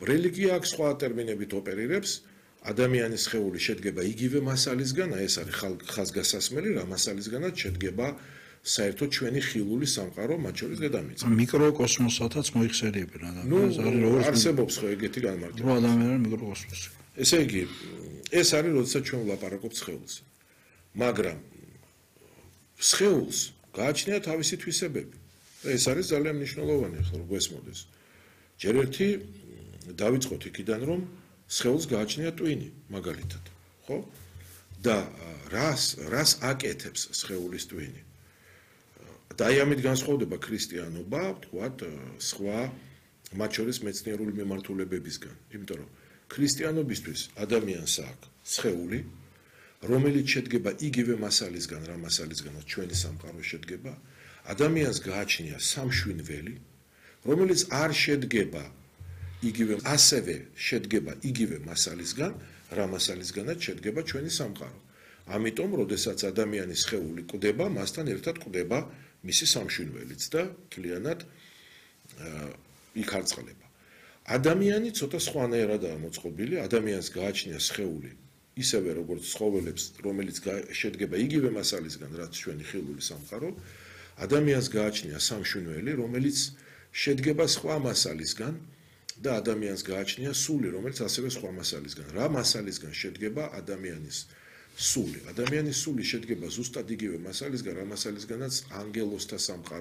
რელიგია აქ სხვა ტერმინებით ოპერირებს, ადამიანის სხეული შედგება იგივე მასალისგან, ეს არის ხაზგასასმელი, რა მასალისგანაც შედგება საერთოდ ჩვენი ხილული სამყარო, მათ შორის დედამიწა. მიკროკოსმოსათაც მოიხსენიებენ ადამიანს. არსებობს ხო ეგეთი განმარტება. ადამიანი მიკროკოსმოსი. ესე იგი, ეს არის, როდესაც ჩვენ ვლაპარაკობთ სხეულზე. მაგრამ სხეულს გააჩნია თავისი თვისებები. და ეს არის ძალიან მნიშვნელოვანი, ხო, გვესმოდეს. ჯერ ერთი დავიწყოთ იქიდან, რომ სხეულს გააჩნია ტვინი, მაგალითად, ხო? და რას აკეთებს სხეულის ტვინი? და ამით განსხვავდება ქრისტიანობა, თქვათ, სხვა მათ შორის მეცნიერული მიმართულებებისგან. იმიტომ რომ ქრისტიანობისთვის ადამიანს აქვს სხეული, რომელიც შედგება იგივე მასალისგან, რა მასალისგანაც ჩვენი სამყარო შედგება, ადამიანს გააჩნია სამშვინველი, რომელიც არ შედგება იგივე, ასევე შედგება იგივე მასალისგან, რა მასალისგანაც შედგება ჩვენი სამყარო. ამიტომ, როდესაც ადამიანის სხეული კვდება, მასთან ერთად კვდება მისი სამშვინველიც და მთლიანად იქარწყლება. ადამიანი ცოტა სხვანაირადაა მოწყობილი, ადამიანს გააჩნია სხეული ისევე როგორც ცხოველებს, რომელიც შედგება იგივე მასალისგან, რაც ჩვენი ხილული სამყარო, ადამიანს გააჩნია სამშვინველი, რომელიც შედგება სხვა მასალისგან და ადამიანს გააჩნია სული, რომელიც ასევე სხვა მასალისგან. რა მასალისგან შედგება ადამიანის სული? ადამიანის სული შედგება ზუსტად იგივე მასალისგან, რა მასალისგანაც ანგელოზთა